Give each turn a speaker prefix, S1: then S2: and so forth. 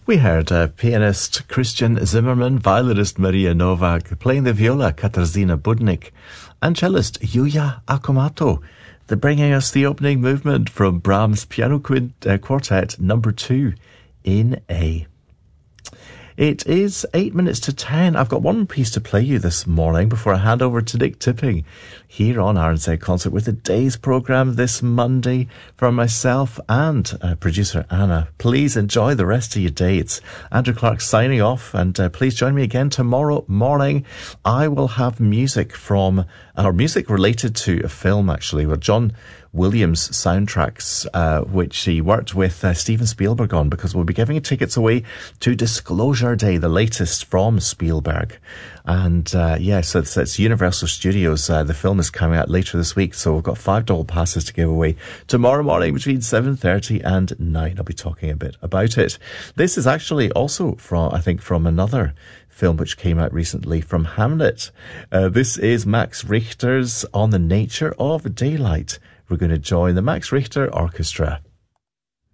S1: We heard pianist Christian Zimmerman, violinist Maria Novak, playing the viola Katarzyna Budnik, and cellist Yuya Akumato, bringing us the opening movement from Brahms' Piano Quartet number 2 in A. It is 8 minutes to 10. I've got one piece to play you this morning before I hand over to Nick Tipping here on RNZ Concert with the day's programme this Monday from myself and producer Anna. Please enjoy the rest of your day. It's Andrew Clark signing off, and please join me again tomorrow morning. I will have music related to a film, actually, where John Williams soundtracks, which he worked with Steven Spielberg on, because we'll be giving tickets away to Disclosure Day, the latest from Spielberg. And so it's Universal Studios. The film is coming out later this week, so we've got $5 passes to give away tomorrow morning between 7:30 and 9. I'll be talking a bit about it. This is actually also from another film which came out recently, from Hamlet. This is Max Richter's On the Nature of Daylight. We're going to join the Max Richter Orchestra.